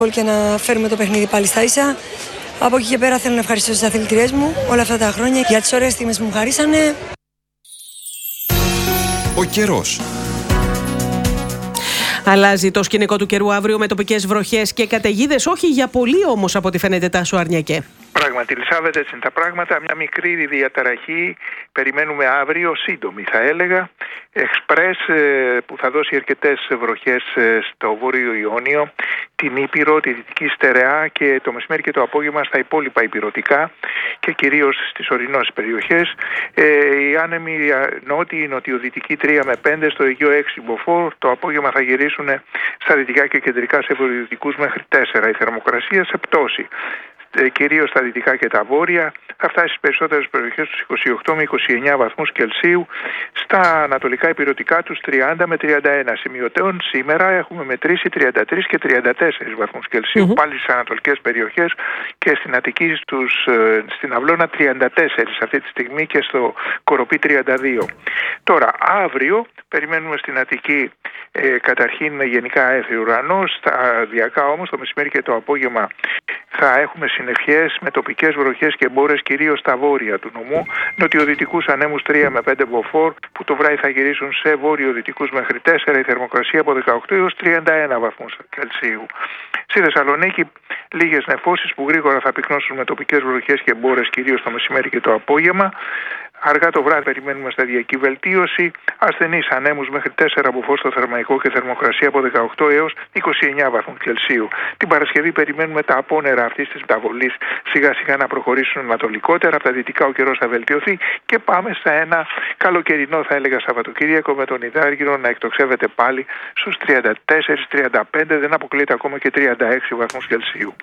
Και να φέρουμε το παιχνίδι πάλι στα ίσα. Από εκεί και πέρα θέλω να ευχαριστήσω τις αθλητριές μου όλα αυτά τα χρόνια για τις ωραίες στιγμές που μου χαρίσανε. Ο καιρός. Αλλάζει το σκηνικό του καιρού αύριο με τοπικές βροχές και καταιγίδες, όχι για πολύ όμως από ό,τι φαίνεται, Τάσο Αρνιακέ. Πράγματι, Ελισάβετ, έτσι είναι τα πράγματα. Μια μικρή διαταραχή περιμένουμε αύριο, σύντομη θα έλεγα. Εξπρές που θα δώσει αρκετές βροχές στο Βόρειο Ιόνιο, την Ήπειρο, τη Δυτική Στερεά και το μεσημέρι και το απόγευμα στα υπόλοιπα υπηρωτικά και κυρίως στις ορεινές περιοχές. Οι άνεμοι νοτιοδυτικοί 3 με 5, στο Αιγαίο 6 μποφόρ. Το απόγευμα θα γυρίσουν στα δυτικά και κεντρικά σε βορειοδυτικούς μέχρι 4. Η θερμοκρασία σε πτώση. Κυρίως στα δυτικά και τα βόρεια, θα φτάσει στις περισσότερες περιοχές τους 28 με 29 βαθμούς Κελσίου, στα ανατολικά υπηρωτικά τους 30 με 31. Σημειωτέων σήμερα έχουμε μετρήσει 33 και 34 βαθμούς Κελσίου, πάλι στις ανατολικές περιοχές και στην Αττική στην Αυλώνα 34 αυτή τη στιγμή και στο Κοροπή 32. Τώρα, αύριο περιμένουμε στην Αττική καταρχήν γενικά έθριο ουρανό, σταδιακά όμως το μεσημέρι και το απόγευμα θα έχουμε συννεφιές με τοπικές βροχές και μπόρες κυρίως στα βόρεια του νομού, νοτιοδυτικούς ανέμους 3 με 5 μποφόρ που το βράδυ θα γυρίσουν σε βόρειο-δυτικούς μέχρι 4, η θερμοκρασία από 18 έως 31 βαθμούς Κελσίου. Στη Θεσσαλονίκη λίγες νεφώσεις που γρήγορα θα πυκνώσουν με τοπικές βροχές και μπόρες κυρίως το μεσημέρι και το απόγευμα. Αργά το βράδυ περιμένουμε σταδιακή βελτίωση, ασθενείς ανέμους μέχρι 4 μποφόρ στο Θερμαϊκό και θερμοκρασία από 18 έως 29 βαθμούς Κελσίου. Την Παρασκευή περιμένουμε τα απόνερα αυτής της μεταβολής σιγά σιγά να προχωρήσουν ανατολικότερα, από τα δυτικά ο καιρός θα βελτιωθεί και πάμε σε ένα καλοκαιρινό θα έλεγα Σαββατοκύριακο με τον Ιδάργυρο να εκτοξεύεται πάλι στους 34-35, δεν αποκλείεται ακόμα και 36 βαθμούς Κελσίου.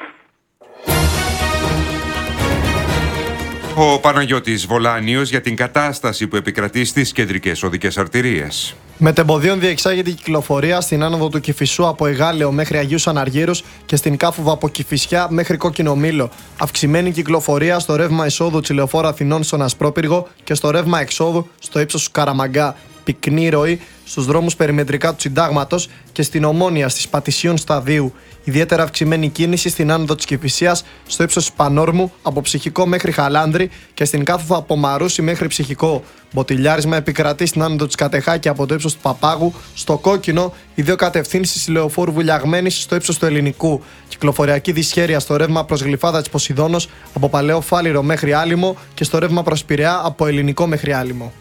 Ο Παναγιώτης Βολάνιος για την κατάσταση που επικρατεί στις κεντρικές οδικές αρτηρίες. Μετεμποδίων διεξάγεται η κυκλοφορία στην άνοδο του Κηφισού από Εγάλεο μέχρι Αγίους Αναργύρους και στην Κάφοβα από Κηφισιά μέχρι Κόκκινο Μήλο. Αυξημένη κυκλοφορία στο ρεύμα εισόδου της Λεωφόρου Αθηνών στον Ασπρόπυργο και στο ρεύμα εξόδου στο ύψος του Καραμαγκά. Πυκνή ροή στους δρόμους περιμετρικά του Συντάγματος και στην Ομόνια στις Πατησίων Σταδίου. Ιδιαίτερα αυξημένη κίνηση στην άνοδο της Κηφισίας στο ύψος του Πανόρμου από Ψυχικό μέχρι Χαλάνδρη και στην Κάθοβα από Μαρούσι μέχρι Ψυχικό. Μποτιλιάρισμα επικρατεί στην άνοδο της Κατεχάκη από το ύψος του Παπάγου. Στο Κόκκινο, οι δύο κατευθύνσεις της Λεωφόρου Βουλιαγμένης στο ύψος του Ελληνικού. Κυκλοφοριακή δυσχέρεια στο ρεύμα προς Γλυφάδα της Ποσειδώνος από Παλαιό Φάληρο μέχρι Άλυμο και στο ρεύμα προς Πειραιά από Ελληνικό μέχρι Άλυμο.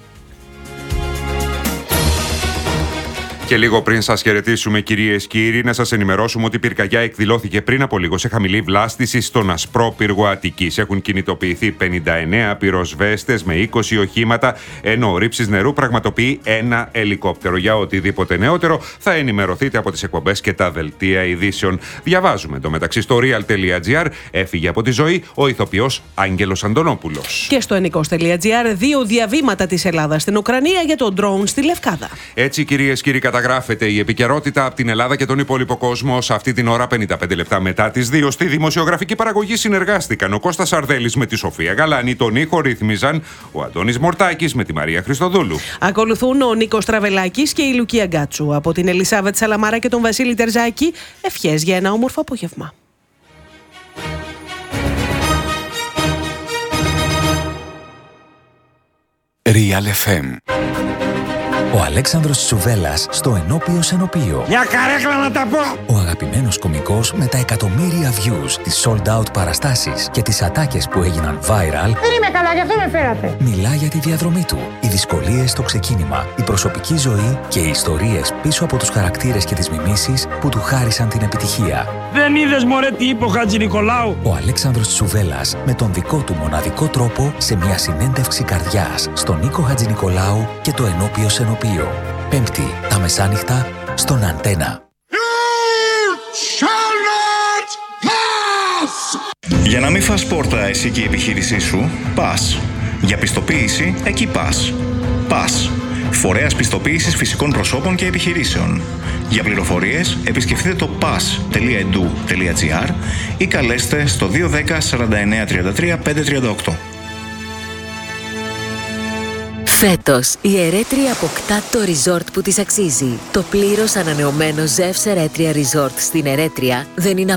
Και λίγο πριν σας χαιρετήσουμε, κυρίες και κύριοι, να σας ενημερώσουμε ότι η πυρκαγιά εκδηλώθηκε πριν από λίγο σε χαμηλή βλάστηση στον Ασπρόπυργο Αττικής. Έχουν κινητοποιηθεί 59 πυροσβέστες με 20 οχήματα, ενώ ο ρήψης νερού πραγματοποιεί ένα ελικόπτερο. Για οτιδήποτε νεότερο θα ενημερωθείτε από τις εκπομπές και τα δελτία ειδήσεων. Διαβάζουμε εντωμεταξύ στο real.gr έφυγε από τη ζωή ο ηθοποιός Άγγελος Αντωνόπουλος. Και στο ενικός.gr 2 διαβήματα της Ελλάδας στην Ουκρανία για το ντρόουν στη Λευκάδα. Έτσι, κυρίες και κύριοι, καταγράφεται η επικαιρότητα από την Ελλάδα και τον υπόλοιπο κόσμο. Σε αυτή την ώρα, 55 λεπτά μετά τις 2, στη δημοσιογραφική παραγωγή συνεργάστηκαν ο Κώστας Αρδέλης με τη Σοφία Γαλάνη, τον ήχο ρύθμιζαν ο Αντώνης Μορτάκης με τη Μαρία Χριστοδούλου. Ακολουθούν ο Νίκος Τραβελάκης και η Λουκία Γκάτσου. Από την Ελισάβετ Σαλαμάρα και τον Βασίλη Τερζάκη, ευχές για ένα όμορφο απόγευμα. Real FM. Ο Αλέξανδρος Τσουβέλλας στο Ενώπιο Σενοπείο. Μια καρέκλα να τα πω! Ο αγαπημένος κωμικός με τα εκατομμύρια views, τις sold out παραστάσεις και τις ατάκες που έγιναν viral. Δεν είμαι καλά, γι' αυτό με φέρατε. Μιλά για τη διαδρομή του, οι δυσκολίες στο ξεκίνημα, η προσωπική ζωή και οι ιστορίες πίσω από τους χαρακτήρες και τις μιμήσεις που του χάρισαν την επιτυχία. Δεν είδες μωρέ τι είπε ο Χατζηνικολάου? Ο Αλέξανδρος Τσουβέλλας με τον δικό του μοναδικό τρόπο σε μια συνέντευξη καρδιάς στον Νίκο Χατζηνικολάου και το Ενώπιο Σενοπείο. Πέμπτη τα μεσάνυχτα στον Αντένα. Για να μην φας πόρτα εσύ και η επιχείρησή σου, πας. Για πιστοποίηση, εκεί πας. Πας. Φορέας πιστοποίησης φυσικών προσώπων και επιχειρήσεων. Για πληροφορίες, επισκεφτείτε το pas.edu.gr ή καλέστε στο 210 49 33 538. Φέτος, η Ερέτρια αποκτά το resort που της αξίζει. Το πλήρως ανανεωμένο Zevs Eretria Resort στην Ερέτρια δεν είναι